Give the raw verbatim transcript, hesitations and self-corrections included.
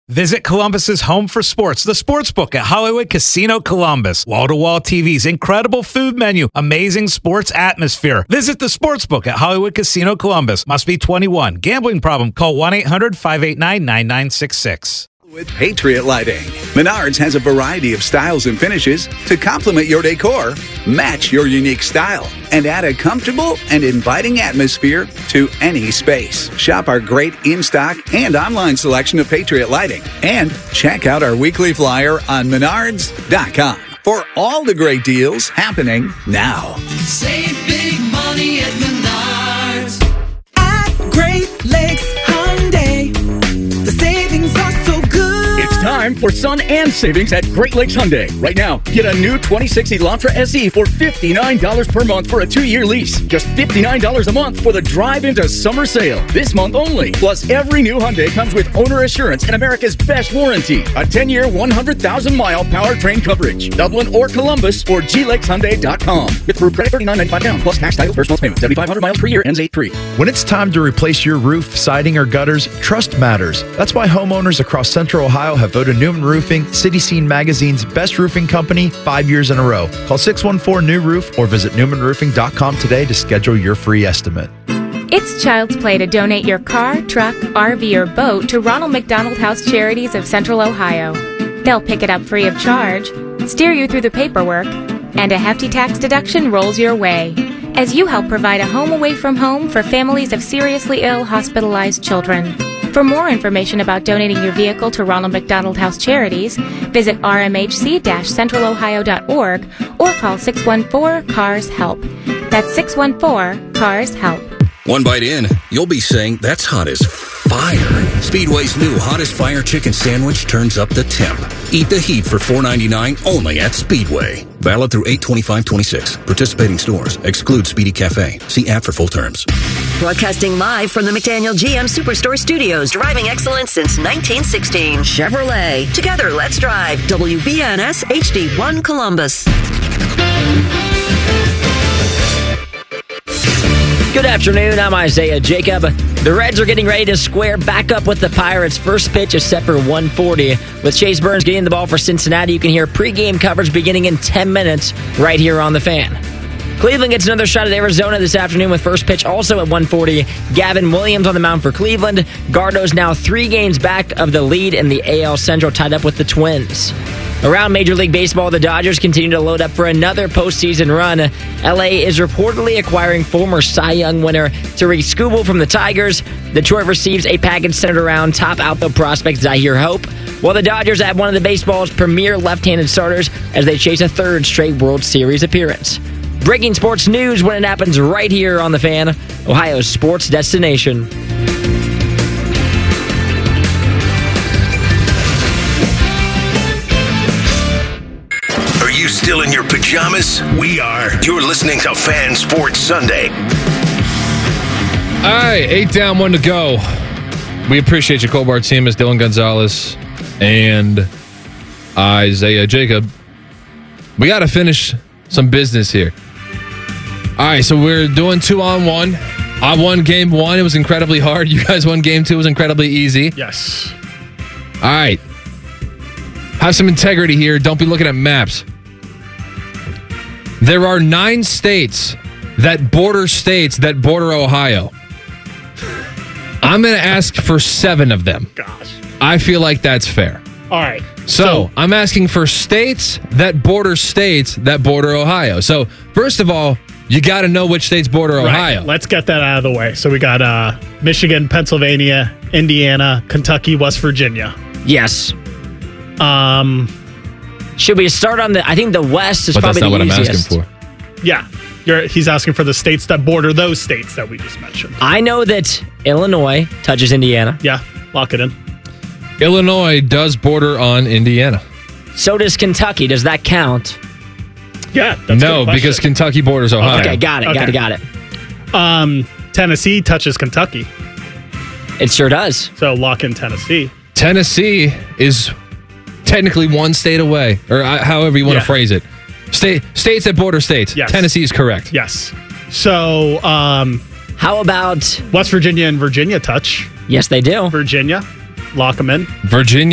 Visit Columbus's home for sports, the Sportsbook at Hollywood Casino Columbus. Wall-to-wall T Vs, incredible food menu, amazing sports atmosphere. Visit the Sportsbook at Hollywood Casino Columbus. Must be twenty-one. Gambling problem? Call one eight hundred five eight nine nine nine six six. With Patriot Lighting, Menards has a variety of styles and finishes to complement your decor, match your unique style, and add a comfortable and inviting atmosphere to any space. Shop our great in-stock and online selection of Patriot Lighting, and check out our weekly flyer on menards dot com for all the great deals happening now. Save big money at Menards. At Great Lakes Hyundai, the savings are so good. It's time for sun and savings at Great Lakes Hyundai. Right now, get a new twenty-six Elantra S E for fifty-nine dollars per month for a two-year lease. Just fifty-nine dollars a month for the drive into summer sale. This month only. Plus, every new Hyundai comes with owner assurance and America's best warranty. A ten-year, one hundred thousand mile powertrain coverage. Dublin or Columbus or G lakes hyundai dot com. With approved credit thirty-nine ninety-five down plus tax title first month's payment. seventy-five hundred miles per year ends eight three. When it's time to replace your roof, siding, or gutters, trust matters. That's why homeowners across Central Ohio have voted Newman Roofing City Scene Magazine's best roofing company five years in a row. Call six one four new roof or visit newman roofing dot com today to schedule your free estimate. It's child's play to donate your car, truck, R V, or boat to Ronald McDonald House Charities of Central Ohio. They'll pick it up free of charge, steer you through the paperwork, and a hefty tax deduction rolls your way as you help provide a home away from home for families of seriously ill hospitalized children. For more information about donating your vehicle to Ronald McDonald House Charities, visit r m h c dash central ohio dot org or call six one four C A R S HELP. That's six one four C A R S HELP. One bite in, you'll be saying, that's hot as fire. Speedway's new Hottest Fire Chicken Sandwich turns up the temp. Eat the heat for four ninety-nine only at Speedway. Valid through eight twenty-five twenty-six. Participating stores. Exclude Speedy Cafe. See app for full terms. Broadcasting live from the McDaniel G M Superstore Studios. Driving excellence since nineteen sixteen. Chevrolet. Together, let's drive. W B N S H D one Columbus. Good afternoon, I'm Isaiah Jacob. The Reds are getting ready to square back up with the Pirates. First pitch is set for one forty. With Chase Burns getting the ball for Cincinnati, you can hear pregame coverage beginning in ten minutes right here on The Fan. Cleveland gets another shot at Arizona this afternoon with first pitch also at one forty. Gavin Williams on the mound for Cleveland. Gardo's now three games back of the lead in the A L Central, tied up with the Twins. Around Major League Baseball, the Dodgers continue to load up for another postseason run. L A is reportedly acquiring former Cy Young winner Tariq Skubal from the Tigers. Detroit receives a package centered around top outfield prospect Zahir Hope, while the Dodgers add one of the baseball's premier left-handed starters as they chase a third straight World Series appearance. Breaking sports news when it happens right here on The Fan, Ohio's sports destination. Are you still in your pajamas? We are. You're listening to Fan Sports Sunday. All right, eight down, one to go. We appreciate you, Colbart Seamus, Dylan Gonzalez, and Isaiah Jacob. We got to finish some business here. All right, so we're doing two on one. I won game one. It was incredibly hard. You guys won game two. It was incredibly easy. Yes. All right. Have some integrity here. Don't be looking at maps. There are nine states that border states that border Ohio. I'm going to ask for seven of them. Gosh. I feel like that's fair. All right. So, So I'm asking for states that border states that border Ohio. So first of all, you got to know which states border Ohio. Right. Let's get that out of the way. So we got uh, Michigan, Pennsylvania, Indiana, Kentucky, West Virginia. Yes. Um, Should we start on the, I think the West is but probably that's not the what easiest. I'm asking for. yeah. You're, he's asking for the states that border those states that we just mentioned. I know that Illinois touches Indiana. Yeah. Lock it in. Illinois does border on Indiana. So does Kentucky. Does that count? Yeah. That's a no, good question. because Kentucky borders Ohio. Okay, got it, Okay. got it, got it. Um, Tennessee touches Kentucky. It sure does. So lock in Tennessee. Tennessee is technically one state away, or uh, however you want to Yeah. phrase it. State States that border states. Yes. Tennessee is correct. Yes. So um, How about West Virginia and Virginia touch. yes, they do. Virginia. Lock them in. Virginia